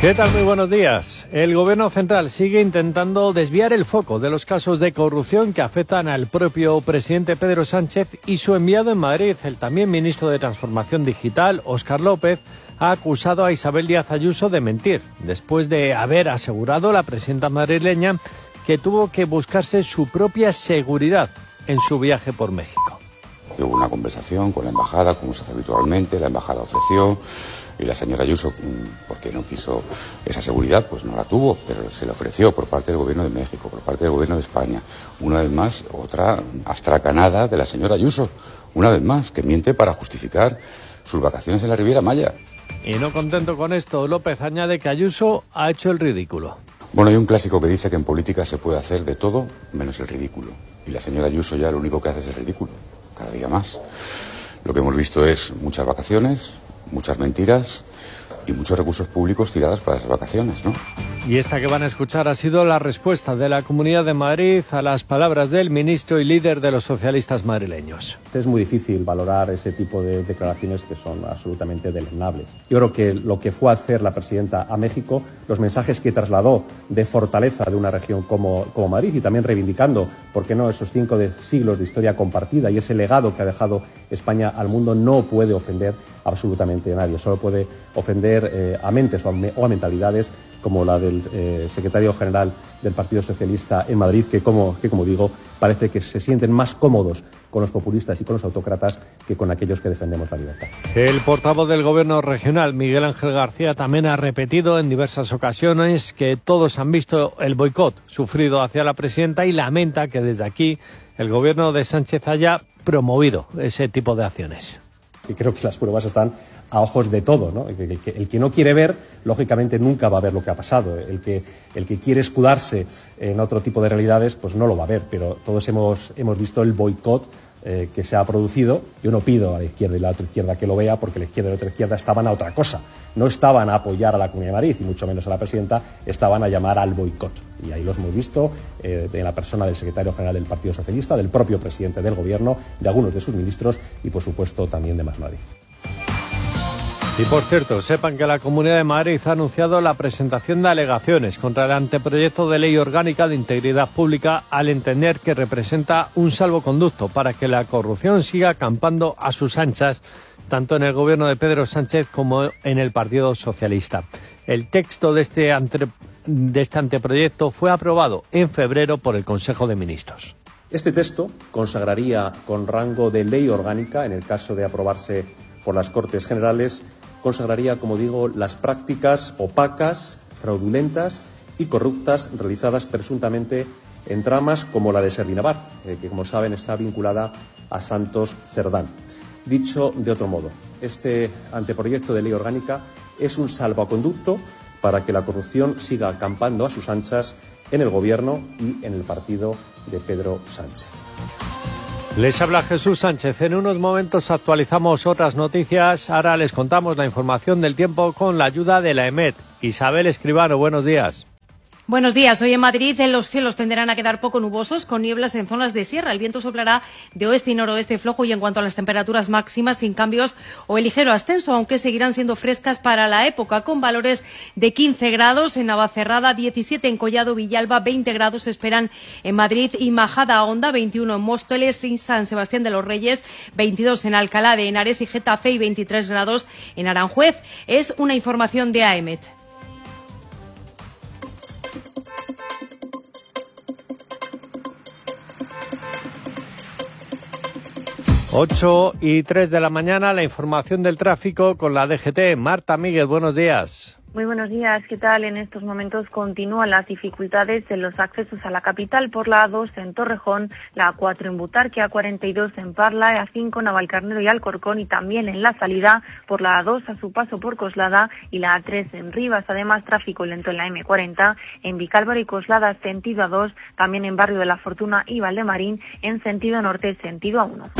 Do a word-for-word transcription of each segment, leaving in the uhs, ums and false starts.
¿Qué tal? Muy buenos días. El Gobierno central sigue intentando desviar el foco de los casos de corrupción que afectan al propio presidente Pedro Sánchez y su enviado en Madrid, el también ministro de Transformación Digital, Óscar López, ha acusado a Isabel Díaz Ayuso de mentir, después de haber asegurado la presidenta madrileña que tuvo que buscarse su propia seguridad en su viaje por México. Hubo una conversación con la embajada, como se hace habitualmente, la embajada ofreció. Y la señora Ayuso, porque no quiso esa seguridad, pues no la tuvo, pero se le ofreció por parte del Gobierno de México, por parte del Gobierno de España. Una vez más, otra astracanada de la señora Ayuso, una vez más, que miente para justificar sus vacaciones en la Riviera Maya. Y no contento con esto, López añade que Ayuso ha hecho el ridículo. Bueno, hay un clásico que dice que en política se puede hacer de todo menos el ridículo. Y la señora Ayuso ya lo único que hace es el ridículo, cada día más. Lo que hemos visto es muchas vacaciones, muchas mentiras y muchos recursos públicos tirados para esas vacaciones, ¿no? Y esta que van a escuchar ha sido la respuesta de la Comunidad de Madrid a las palabras del ministro y líder de los socialistas madrileños. Es muy difícil valorar ese tipo de declaraciones que son absolutamente deleznables. Yo creo que lo que fue a hacer la presidenta a México, los mensajes que trasladó de fortaleza de una región como, como Madrid y también reivindicando, ¿por qué no?, esos cinco de siglos de historia compartida y ese legado que ha dejado España al mundo, no puede ofender absolutamente a nadie. Solo puede ofender eh, a mentes o a, o a mentalidades como la del eh, secretario general del Partido Socialista en Madrid, que como, que como digo, parece que se sienten más cómodos con los populistas y con los autócratas que con aquellos que defendemos la libertad. El portavoz del Gobierno regional, Miguel Ángel García, también ha repetido en diversas ocasiones que todos han visto el boicot sufrido hacia la presidenta y lamenta que desde aquí el Gobierno de Sánchez haya promovido ese tipo de acciones. Y creo que las pruebas están a ojos de todo, ¿no? El que, el, que, el que no quiere ver, lógicamente nunca va a ver lo que ha pasado. El que, el que quiere escudarse en otro tipo de realidades, pues no lo va a ver. Pero todos hemos, hemos visto el boicot eh, que se ha producido. Yo no pido a la izquierda y a la otra izquierda que lo vea, porque la izquierda y la otra izquierda estaban a otra cosa. No estaban a apoyar a la Comunidad de Madrid, y mucho menos a la presidenta, estaban a llamar al boicot. Y ahí los hemos visto eh, en la persona del secretario general del Partido Socialista, del propio presidente del Gobierno, de algunos de sus ministros y, por supuesto, también de Más Madrid. Y por cierto, sepan que la Comunidad de Madrid ha anunciado la presentación de alegaciones contra el anteproyecto de ley orgánica de integridad pública, al entender que representa un salvoconducto para que la corrupción siga acampando a sus anchas, tanto en el gobierno de Pedro Sánchez como en el Partido Socialista. El texto de este, ante, de este anteproyecto fue aprobado en febrero por el Consejo de Ministros. Este texto consagraría con rango de ley orgánica, en el caso de aprobarse por las Cortes Generales, consagraría, como digo, las prácticas opacas, fraudulentas y corruptas realizadas presuntamente en tramas como la de Servinavar, eh, que, como saben, está vinculada a Santos Cerdán. Dicho de otro modo, este anteproyecto de ley orgánica es un salvoconducto para que la corrupción siga acampando a sus anchas en el Gobierno y en el partido de Pedro Sánchez. Les habla Jesús Sánchez. En unos momentos actualizamos otras noticias. Ahora les contamos la información del tiempo con la ayuda de la EMET. Isabel Escribano, buenos días. Buenos días. Hoy en Madrid los cielos tenderán a quedar poco nubosos, con nieblas en zonas de sierra. El viento soplará de oeste y noroeste flojo, y en cuanto a las temperaturas máximas, sin cambios o el ligero ascenso, aunque seguirán siendo frescas para la época, con valores de quince grados en Navacerrada, diecisiete en Collado Villalba, veinte grados se esperan en Madrid y Majadahonda, veintiuno en Móstoles y San Sebastián de los Reyes, veintidós en Alcalá de Henares y Getafe y veintitrés grados en Aranjuez. Es una información de AEMET. ocho y tres de la mañana, la información del tráfico con la D G T. Marta Míguez, buenos días. Muy buenos días, ¿qué tal? En estos momentos continúan las dificultades en los accesos a la capital por la A dos en Torrejón, la A cuatro en Butarque, A cuarenta y dos en Parla, A cinco en Navalcarnero y Alcorcón, y también en la salida por la A dos a su paso por Coslada y la A tres en Rivas. Además, tráfico lento en la M cuarenta en Vicálvaro y Coslada sentido A dos, también en Barrio de la Fortuna y Valdemarín en sentido norte sentido A uno.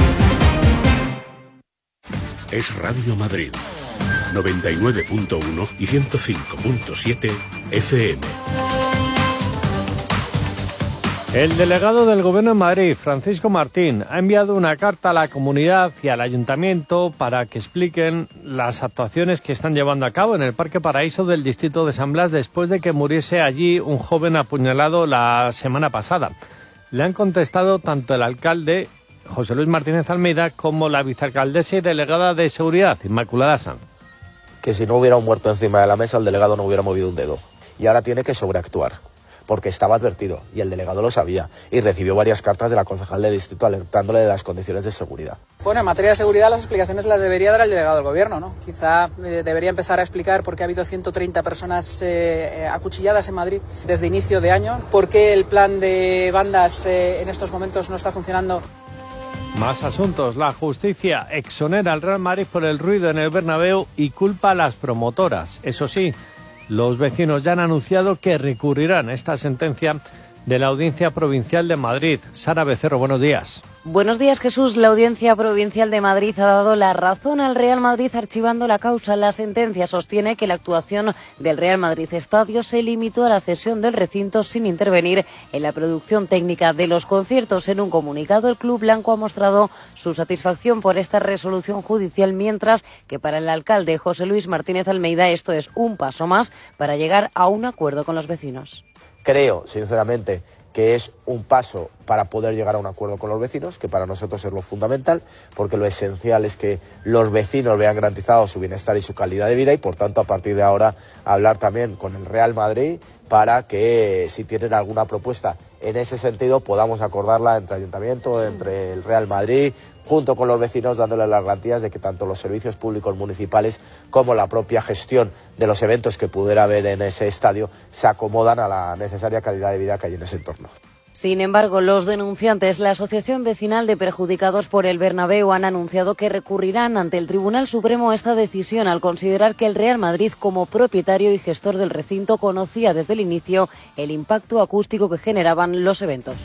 Es Radio Madrid, noventa y nueve punto uno y ciento cinco punto siete F M. El delegado del Gobierno en Madrid, Francisco Martín, ha enviado una carta a la comunidad y al ayuntamiento para que expliquen las actuaciones que están llevando a cabo en el Parque Paraíso del distrito de San Blas después de que muriese allí un joven apuñalado la semana pasada. Le han contestado tanto el alcalde, José Luis Martínez Almeida, como la vicealcaldesa y delegada de Seguridad, Inmaculada Sanz. Que si no hubiera un muerto encima de la mesa, el delegado no hubiera movido un dedo. Y ahora tiene que sobreactuar, porque estaba advertido, y el delegado lo sabía, y recibió varias cartas de la concejal de distrito alertándole de las condiciones de seguridad. Bueno, en materia de seguridad las explicaciones las debería dar el delegado del gobierno, ¿no? Quizá eh, debería empezar a explicar por qué ha habido ciento treinta personas eh, acuchilladas en Madrid desde inicio de año, por qué el plan de bandas eh, en estos momentos no está funcionando. Más asuntos. La justicia exonera al Real Madrid por el ruido en el Bernabéu y culpa a las promotoras. Eso sí, los vecinos ya han anunciado que recurrirán a esta sentencia de la Audiencia Provincial de Madrid. Sara Becerro, buenos días. Buenos días, Jesús. La Audiencia Provincial de Madrid ha dado la razón al Real Madrid archivando la causa. La sentencia sostiene que la actuación del Real Madrid Estadio se limitó a la cesión del recinto sin intervenir en la producción técnica de los conciertos. En un comunicado, el club blanco ha mostrado su satisfacción por esta resolución judicial, mientras que para el alcalde José Luis Martínez Almeida esto es un paso más para llegar a un acuerdo con los vecinos. Creo, sinceramente, que es un paso para poder llegar a un acuerdo con los vecinos, que para nosotros es lo fundamental, porque lo esencial es que los vecinos vean garantizado su bienestar y su calidad de vida y, por tanto, a partir de ahora, hablar también con el Real Madrid para que, si tienen alguna propuesta en ese sentido, podamos acordarla entre Ayuntamiento, entre el Real Madrid, junto con los vecinos, dándole las garantías de que tanto los servicios públicos municipales como la propia gestión de los eventos que pudiera haber en ese estadio se acomodan a la necesaria calidad de vida que hay en ese entorno. Sin embargo, los denunciantes, la Asociación Vecinal de Perjudicados por el Bernabéu, han anunciado que recurrirán ante el Tribunal Supremo a esta decisión al considerar que el Real Madrid, como propietario y gestor del recinto, conocía desde el inicio el impacto acústico que generaban los eventos.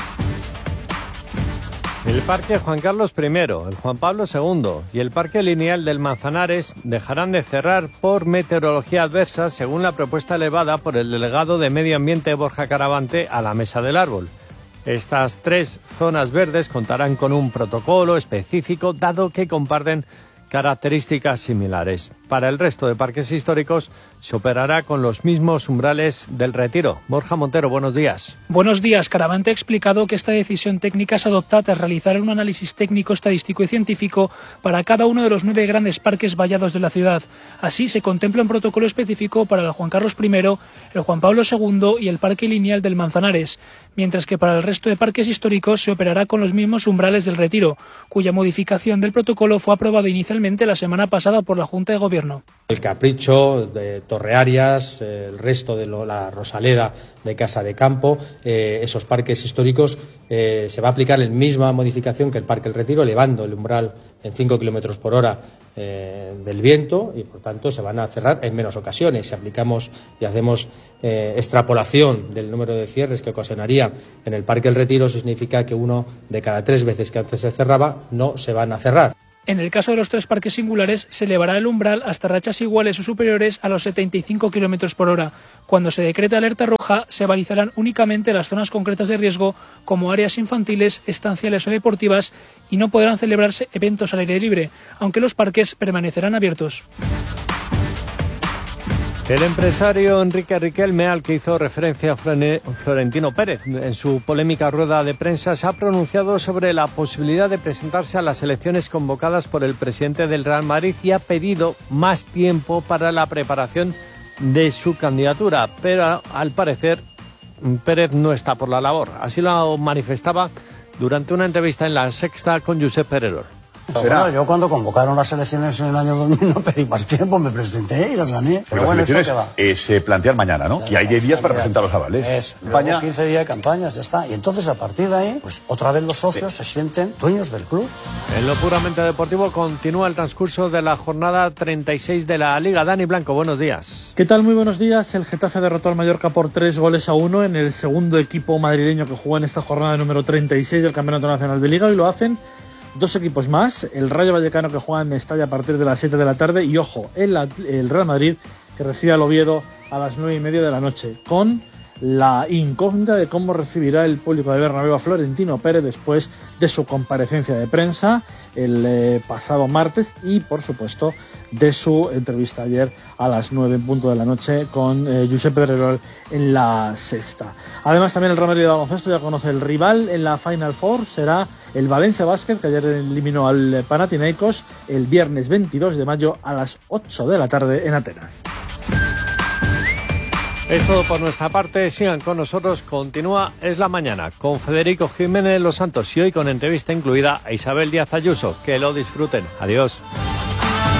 El Parque Juan Carlos primero, el Juan Pablo segundo y el Parque Lineal del Manzanares dejarán de cerrar por meteorología adversa, según la propuesta elevada por el delegado de Medio Ambiente Borja Caravante a la Mesa del Árbol. Estas tres zonas verdes contarán con un protocolo específico, dado que comparten características similares. Para el resto de parques históricos se operará con los mismos umbrales del Retiro. Borja Montero, buenos días. Buenos días. Caravante ha explicado que esta decisión técnica se adopta tras realizar un análisis técnico, estadístico y científico para cada uno de los nueve grandes parques vallados de la ciudad. Así se contempla un protocolo específico para el Juan Carlos primero, el Juan Pablo segundo y el Parque Lineal del Manzanares, mientras que para el resto de parques históricos se operará con los mismos umbrales del Retiro, cuya modificación del protocolo fue aprobada inicialmente la semana pasada por la Junta de Gobierno. El Capricho, de Torre Arias, el resto de lo, la Rosaleda de Casa de Campo, eh, esos parques históricos, eh, se va a aplicar la misma modificación que el Parque El Retiro, elevando el umbral en cinco kilómetros por hora eh, del viento y, por tanto, se van a cerrar en menos ocasiones. Si aplicamos y hacemos eh, extrapolación del número de cierres que ocasionaría en el Parque El Retiro, eso significa que uno de cada tres veces que antes se cerraba no se van a cerrar. En el caso de los tres parques singulares, se elevará el umbral hasta rachas iguales o superiores a los setenta y cinco kilómetros por hora. Cuando se decrete alerta roja, se balizarán únicamente las zonas concretas de riesgo, como áreas infantiles, estanciales o deportivas, y no podrán celebrarse eventos al aire libre, aunque los parques permanecerán abiertos. El empresario Enrique Riquelme, al que hizo referencia Florentino Pérez en su polémica rueda de prensa, se ha pronunciado sobre la posibilidad de presentarse a las elecciones convocadas por el presidente del Real Madrid y ha pedido más tiempo para la preparación de su candidatura, pero al parecer Pérez no está por la labor. Así lo manifestaba durante una entrevista en La Sexta con Josep Pererol. Bueno, yo cuando convocaron las elecciones en el año dos mil no pedí más tiempo, me presenté y las gané. Pero las bueno, elecciones ¿esto qué va? Eh, se plantean mañana, ¿no? Y hay diez días para presentar los avales. Es, luego quince días de campañas, ya está. Y entonces, a partir de ahí, pues otra vez los socios sí. se sienten dueños del club. En lo puramente deportivo continúa el transcurso de la jornada treinta y seis de la Liga. Dani Blanco, buenos días. ¿Qué tal? Muy buenos días. El Getafe derrotó al Mallorca por tres goles a uno en el segundo equipo madrileño que juega en esta jornada número treinta y seis del Campeonato Nacional de Liga, y lo hacen dos equipos más, el Rayo Vallecano, que juega en Mestalla a partir de las siete de la tarde, y ojo, el, el Real Madrid, que recibe al Oviedo a las nueve y media de la noche, con la incógnita de cómo recibirá el público de Bernabéu a Florentino Pérez después de su comparecencia de prensa el eh, pasado martes y, por supuesto, de su entrevista ayer a las nueve en punto de la noche con eh, Josep Pedrerol en La Sexta. Además, también el Real Madrid de baloncesto ya conoce el rival en la Final Four, será el Valencia Basket, que ayer eliminó al Panathinaikos el viernes veintidós de mayo a las ocho de la tarde en Atenas. Es todo por nuestra parte, sigan con nosotros, continúa Es la Mañana con Federico Jiménez Los Santos y hoy con entrevista incluida a Isabel Díaz Ayuso. Que lo disfruten, adiós.